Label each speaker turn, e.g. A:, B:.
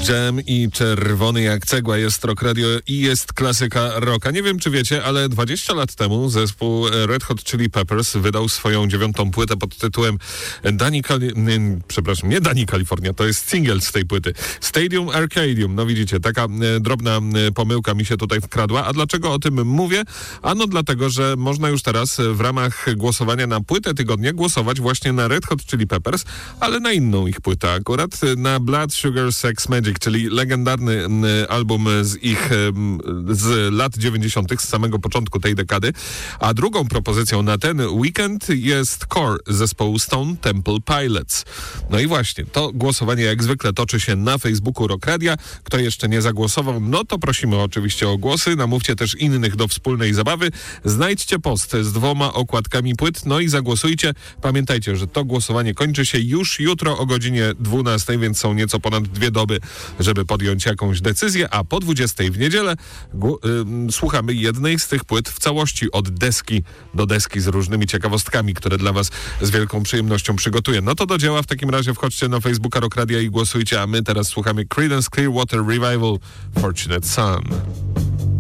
A: Jam i Czerwony jak cegła jest Rock Radio i jest klasyka rocka. Nie wiem, czy wiecie, ale 20 lat temu zespół Red Hot Chili Peppers wydał swoją 9. płytę pod tytułem nie Dani California, to jest single z tej płyty. Stadium Arcadium. No widzicie, taka drobna pomyłka mi się tutaj wkradła. A dlaczego o tym mówię? Ano dlatego, że można już teraz w ramach głosowania na płytę tygodnia głosować właśnie na Red Hot Chili Peppers, ale na inną ich płytę akurat, na Blood Sugar Sex Magic, czyli legendarny album z lat 90., z samego początku tej dekady. A drugą propozycją na ten weekend jest Core zespołu Stone Temple Pilots. No i właśnie, to głosowanie jak zwykle toczy się na Facebooku Rock Radia. Kto jeszcze nie zagłosował, no to prosimy oczywiście o głosy. Namówcie też innych do wspólnej zabawy. Znajdźcie post z 2 okładkami płyt, no i zagłosujcie. Pamiętajcie, że to głosowanie kończy się już jutro o godzinie 12, więc są nieco ponad 2 doby, żeby podjąć jakąś decyzję, a po 20 w niedzielę słuchamy jednej z tych płyt w całości, od deski do deski, z różnymi ciekawostkami, które dla was z wielką przyjemnością przygotuję. No to do dzieła, w takim razie wchodźcie na Facebooka Rock Radia i głosujcie, a my teraz słuchamy Creedence Clearwater Revival Fortunate Son.